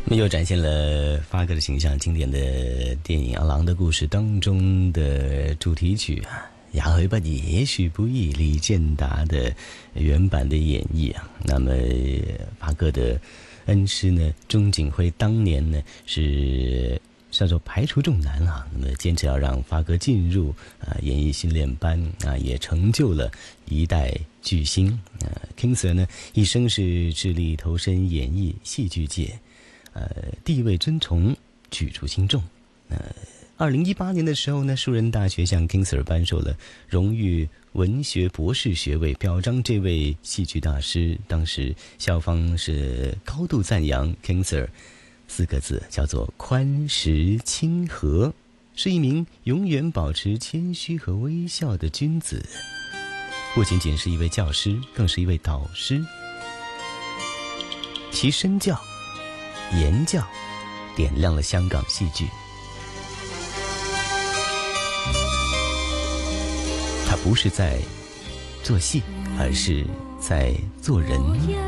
又展现了发哥的形象，经典的电影《狼的故事》当中的主题曲啊，也回吧你也许不易，李健达的原版的演绎啊。那么发哥的恩师呢，钟景辉当年呢是叫做排除重难啊，那么坚持要让发哥进入演艺训练班啊，也成就了一代巨星King Sir 呢一生是致力投身演艺戏剧界，地位尊崇，举足轻重。2018年的时候呢，树人大学向 King Sir 颁授了荣誉文学博士学位，表彰这位戏剧大师。当时校方是高度赞扬 King Sir 4个字，叫做宽实亲和，是一名永远保持谦虚和微笑的君子。不仅仅是一位教师，更是一位导师。其身教言教点亮了香港戏剧。他不是在做戏，而是在做人。